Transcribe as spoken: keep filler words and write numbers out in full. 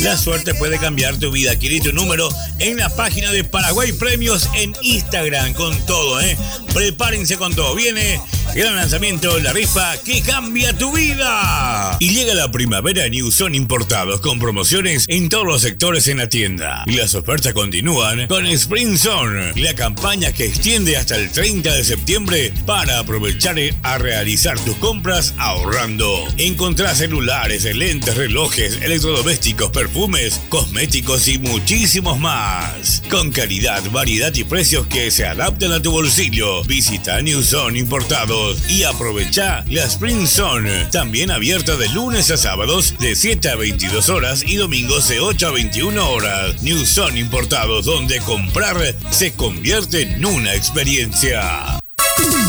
La suerte puede cambiar tu vida. Adquirí tu número en la página de Paraguay Premios en Instagram. Con todo, ¿eh? Prepárense con todo. Viene gran lanzamiento, la rifa que cambia tu vida. Y llega la primavera en New Son Importados con promociones en todos los sectores en la tienda. Y las ofertas continúan con Spring Zone, la campaña que extiende hasta el treinta de septiembre para aprovechar a realizar tus compras ahorrando. Encontrá celulares, lentes, relojes, electrodomésticos, perfumes, cosméticos y muchísimos más. Con calidad, variedad y precios que se adaptan a tu bolsillo. Visita New Son Importados y aprovecha la Spring Zone. También abierta de lunes a sábados de siete a veintidós horas y domingos de ocho a veintiuna horas. New Son Importados, donde comprar se convierte en una experiencia.